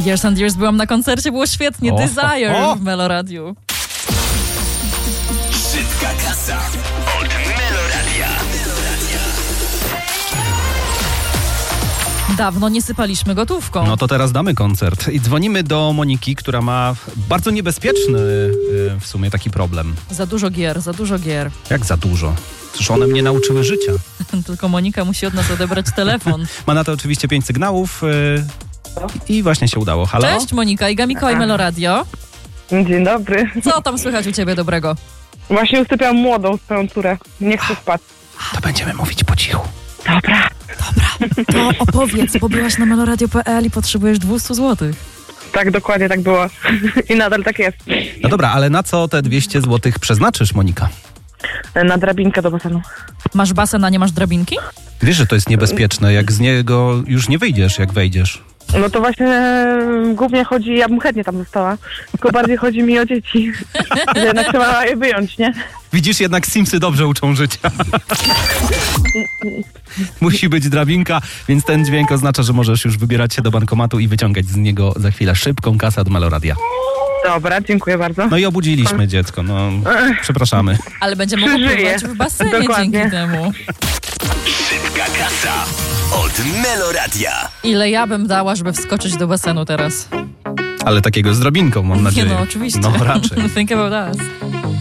Years and Years byłam na koncercie, było świetnie. Desire w Meloradiu. Szybka kasa od Meloradia. Dawno nie sypaliśmy gotówką. No to teraz damy koncert. I dzwonimy do Moniki, która ma bardzo niebezpieczny w sumie taki problem. Za dużo gier. Jak za dużo? Przecież one mnie nauczyły życia. Tylko Monika musi od nas odebrać telefon. Ma na to oczywiście 5 sygnałów i właśnie się udało. Halo? Cześć Monika, Iga Mikołaj, Meloradio. Dzień dobry. Co tam słychać u ciebie dobrego? Właśnie usypiam młodą swoją córę. Nie chcę spać. To będziemy mówić po cichu. Dobra. To opowiedz, bo byłaś na meloradio.pl i potrzebujesz 200 zł. Tak, dokładnie tak było. I nadal tak jest. No dobra, ale na co te 200 zł przeznaczysz, Monika? Na drabinkę do basenu. Masz basen, a nie masz drabinki? Wiesz, że to jest niebezpieczne, jak z niego już nie wyjdziesz, jak wejdziesz. No to właśnie głównie chodzi, ja bym chętnie tam została, tylko bardziej chodzi mi o dzieci. Że jednak trzeba je wyjąć, nie? Widzisz, jednak Simsy dobrze uczą życia. Musi być drabinka, więc ten dźwięk oznacza, że możesz już wybierać się do bankomatu i wyciągać z niego za chwilę szybką kasę od Meloradia. Dobra, dziękuję bardzo. No i obudziliśmy dziecko, no przepraszamy. Ale będzie mogło pływać w basenie Dokładnie. dzięki temu. Szybka kasa od Meloradia. Ile ja bym dała, żeby wskoczyć do basenu teraz? Ale takiego z drabinką, mam nadzieję. Nie no, oczywiście. No raczej. Think about us.